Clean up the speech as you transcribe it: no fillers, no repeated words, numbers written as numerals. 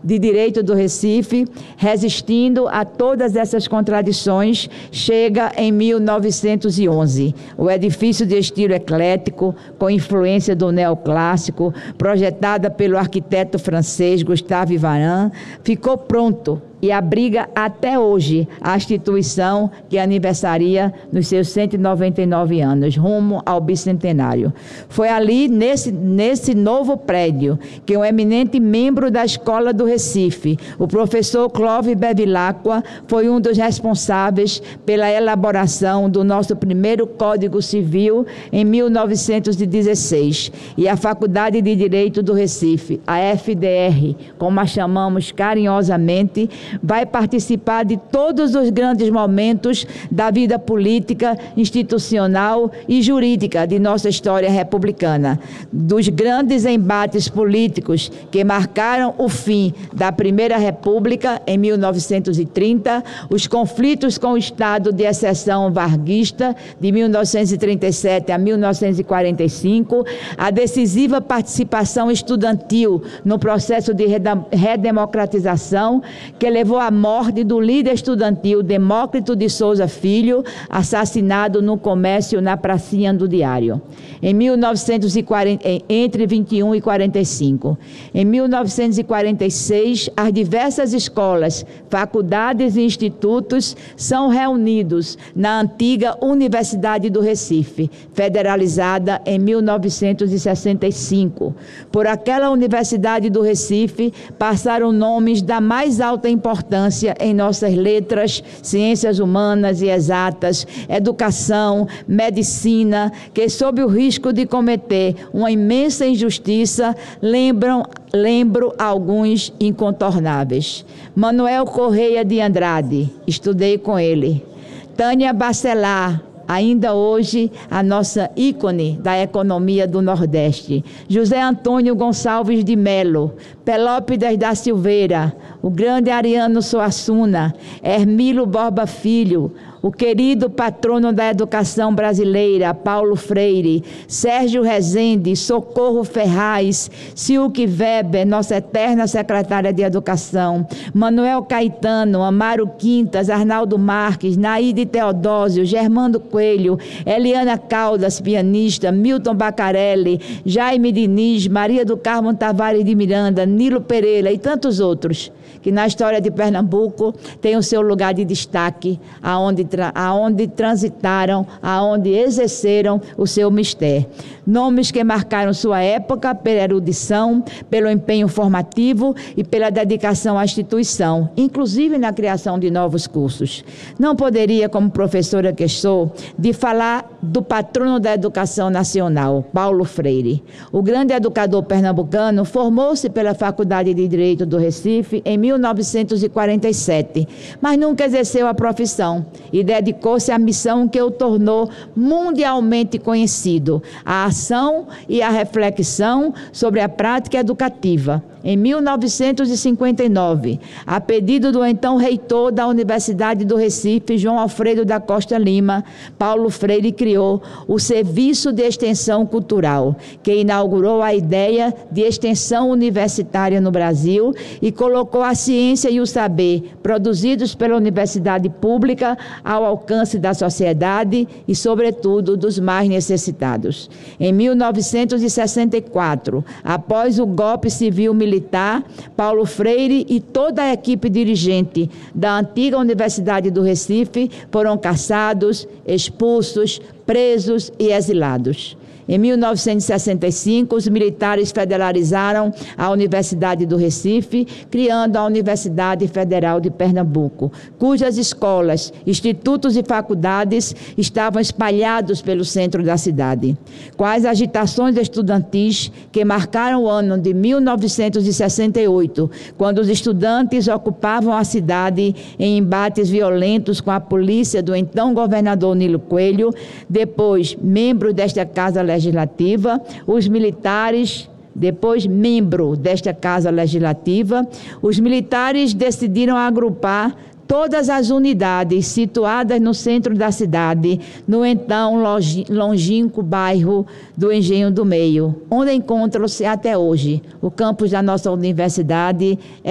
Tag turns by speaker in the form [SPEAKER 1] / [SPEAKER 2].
[SPEAKER 1] de Direito do Recife, resistindo a todas essas contradições, chega em 1911. O edifício de estilo eclético, com influência do neoclássico, projetada pelo arquiteto francês Gustave Varin, ficou pronto e abriga até hoje a instituição que aniversaria nos seus 199 anos, rumo ao bicentenário. Foi ali, nesse novo prédio, que um eminente membro da Escola do Recife, o professor Clóvis Bevilacqua, foi um dos responsáveis pela elaboração do nosso primeiro Código Civil em 1916. E a Faculdade de Direito do Recife, a FDR, como a chamamos carinhosamente, vai participar de todos os grandes momentos da vida política, institucional e jurídica de nossa história republicana, dos grandes embates políticos que marcaram o fim da Primeira República em 1930, os conflitos com o Estado de exceção varguista de 1937 a 1945, a decisiva participação estudantil no processo de redemocratização que levou à morte do líder estudantil Demócrito de Souza Filho, assassinado no comércio na pracinha do Diário, entre 21 e 45. Em 1946, as diversas escolas, faculdades e institutos são reunidos na antiga Universidade do Recife, federalizada em 1965. Por aquela Universidade do Recife passaram nomes da mais alta importância em nossas letras, ciências humanas e exatas, educação, medicina, que sob o risco de cometer uma imensa injustiça, lembro alguns incontornáveis. Manuel Correia de Andrade, estudei com ele. Tânia Bacelar, ainda hoje a nossa ícone da economia do Nordeste. José Antônio Gonçalves de Melo, Pelópidas da Silveira, o grande Ariano Suassuna, Hermílio Borba Filho, o querido patrono da educação brasileira, Paulo Freire, Sérgio Rezende, Socorro Ferraz, Silke Weber, nossa eterna secretária de Educação, Manuel Caetano, Amaro Quintas, Arnaldo Marques, Naide Teodósio, Germando Coelho, Eliana Caldas, pianista, Milton Bacarelli, Jaime Diniz, Maria do Carmo Tavares de Miranda, Nilo Pereira e tantos outros, que na história de Pernambuco tem o seu lugar de destaque, aonde transitaram, aonde exerceram o seu mistério. Nomes que marcaram sua época pela erudição, pelo empenho formativo e pela dedicação à instituição, inclusive na criação de novos cursos. Não poderia, como professora que sou, de falar do patrono da educação nacional, Paulo Freire. O grande educador pernambucano formou-se pela Faculdade de Direito do Recife em 1947, mas nunca exerceu a profissão e dedicou-se à missão que o tornou mundialmente conhecido, a ação e a reflexão sobre a prática educativa. Em 1959, a pedido do então reitor da Universidade do Recife, João Alfredo da Costa Lima, Paulo Freire criou o Serviço de Extensão Cultural, que inaugurou a ideia de extensão universitária no Brasil e colocou a ciência e o saber produzidos pela universidade pública ao alcance da sociedade e, sobretudo, dos mais necessitados. Em 1964, após o golpe civil-militar, Paulo Freire e toda a equipe dirigente da antiga Universidade do Recife foram caçados, expulsos, presos e exilados. Em 1965, os militares federalizaram a Universidade do Recife, criando a Universidade Federal de Pernambuco, cujas escolas, institutos e faculdades estavam espalhados pelo centro da cidade. Com as agitações estudantis que marcaram o ano de 1968, quando os estudantes ocupavam a cidade em embates violentos com a polícia do então governador Nilo Coelho, depois membros desta Casa Legislativa, os militares, depois membro desta Casa Legislativa, os militares decidiram agrupar todas as unidades situadas no centro da cidade, no então longínquo bairro do Engenho do Meio, onde encontram-se até hoje o campus da nossa universidade,